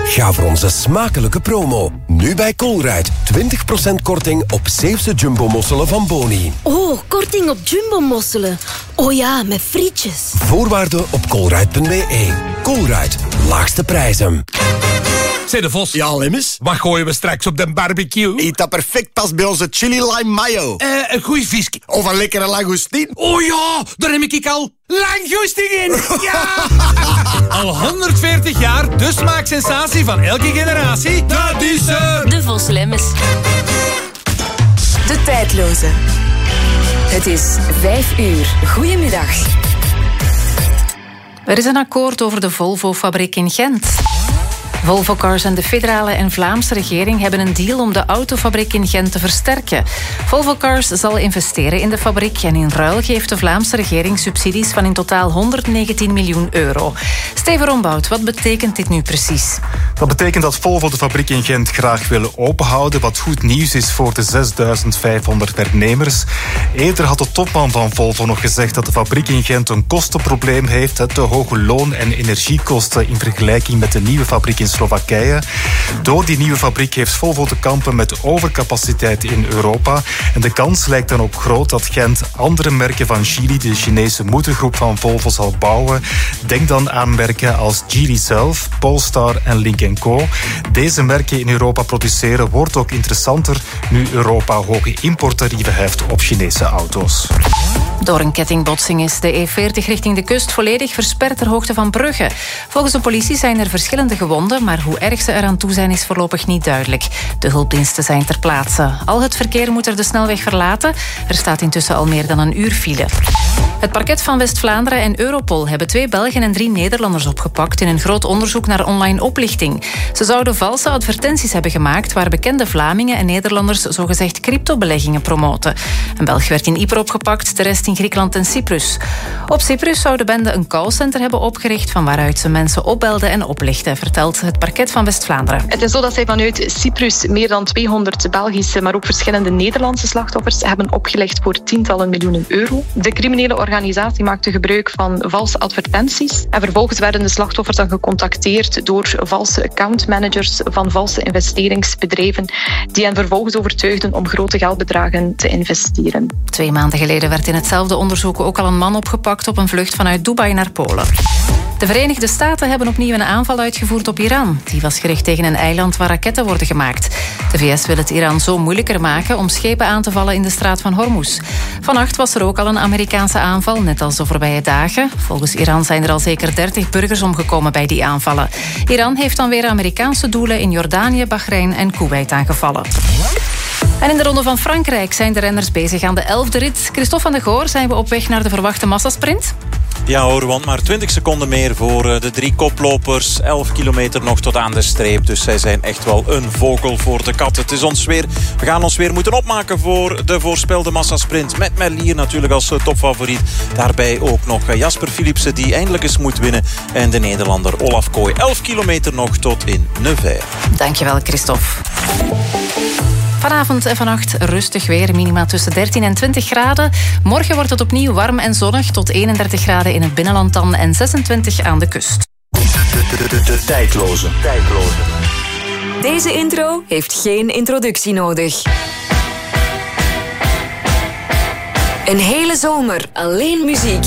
Ga voor onze smakelijke promo. Nu bij Colruyt. 20% korting op Zeeuwse jumbo-mosselen van Boni. Oh, korting op jumbo-mosselen. Oh ja, met frietjes. Voorwaarden op colruyt.be. Colruyt. Laagste prijzen. Zeg de Vos. Ja, Lemmes? Wat gooien we straks op de barbecue? Eet dat perfect past bij onze chili lime mayo. Een goeie visje. Of een lekkere langoustine. Oh ja, daar heb ik al langoustine in. Ja! Al 140 jaar de smaaksensatie van elke generatie. Dat is De Vos Lemmes. De tijdloze. Het is 5 uur. Goedemiddag. Er is een akkoord over de Volvo-fabriek in Gent. Volvo Cars en de federale en Vlaamse regering hebben een deal om de autofabriek in Gent te versterken. Volvo Cars zal investeren in de fabriek en in ruil geeft de Vlaamse regering subsidies van in totaal 119 miljoen euro. Steven Rombout, wat betekent dit nu precies? Dat betekent dat Volvo de fabriek in Gent graag wil openhouden, wat goed nieuws is voor de 6500 werknemers. Eerder had de topman van Volvo nog gezegd dat de fabriek in Gent een kostenprobleem heeft, te hoge loon- en energiekosten in vergelijking met de nieuwe fabriek in Slowakije. Door die nieuwe fabriek heeft Volvo te kampen met overcapaciteit in Europa. En de kans lijkt dan ook groot dat Gent andere merken van Geely, de Chinese moedergroep van Volvo, zal bouwen. Denk dan aan merken als Geely zelf, Polestar en Lynk & Co. Deze merken in Europa produceren wordt ook interessanter nu Europa hoge importtarieven heft op Chinese auto's. Door een kettingbotsing is de E40 richting de kust volledig versperd ter hoogte van Brugge. Volgens de politie zijn er verschillende gewonden, maar hoe erg ze eraan toe zijn is voorlopig niet duidelijk. De hulpdiensten zijn ter plaatse. Al het verkeer moet er de snelweg verlaten. Er staat intussen al meer dan een uur file. Het parket van West-Vlaanderen en Europol hebben 2 Belgen en 3 Nederlanders opgepakt in een groot onderzoek naar online oplichting. Ze zouden valse advertenties hebben gemaakt waar bekende Vlamingen en Nederlanders zogezegd cryptobeleggingen promoten. Een Belg werd in Ypres opgepakt, de rest in Griekenland en Cyprus. Op Cyprus zou de bende een callcenter hebben opgericht van waaruit ze mensen opbelden en oplichten, vertelt het parket van West-Vlaanderen. Het is zo dat zij vanuit Cyprus meer dan 200 Belgische, maar ook verschillende Nederlandse slachtoffers hebben opgelegd voor tientallen miljoenen euro. De criminele organisatie maakte gebruik van valse advertenties en vervolgens werden de slachtoffers dan gecontacteerd door valse accountmanagers van valse investeringsbedrijven die hen vervolgens overtuigden om grote geldbedragen te investeren. 2 maanden geleden werd in hetzelfde onderzoek ook al een man opgepakt op een vlucht vanuit Dubai naar Polen. De Verenigde Staten hebben opnieuw een aanval uitgevoerd op Iran. Die was gericht tegen een eiland waar raketten worden gemaakt. De VS wil het Iran zo moeilijker maken om schepen aan te vallen in de straat van Hormuz. Vannacht was er ook al een Amerikaanse aanval, net als de voorbije dagen. Volgens Iran zijn er al zeker 30 burgers omgekomen bij die aanvallen. Iran heeft dan weer Amerikaanse doelen in Jordanië, Bahrein en Kuwait aangevallen. En in de Ronde van Frankrijk zijn de renners bezig aan de 11e rit. Christophe van de Goor, zijn we op weg naar de verwachte massasprint? Ja hoor, want maar 20 seconden meer voor de 3 koplopers. 11 kilometer nog tot aan de streep. Dus zij zijn echt wel een vogel voor de kat. Het is we gaan ons weer moeten opmaken voor de voorspelde massasprint. Met Merlier natuurlijk als topfavoriet. Daarbij ook nog Jasper Philipsen die eindelijk eens moet winnen. En de Nederlander Olaf Kooi. 11 kilometer nog tot in Nevers. Dankjewel Christophe. Vanavond en vannacht rustig weer, minima tussen 13 en 20 graden. Morgen wordt het opnieuw warm en zonnig, tot 31 graden in het binnenland dan en 26 aan de kust. De tijdloze. Deze intro heeft geen introductie nodig. Een hele zomer alleen muziek.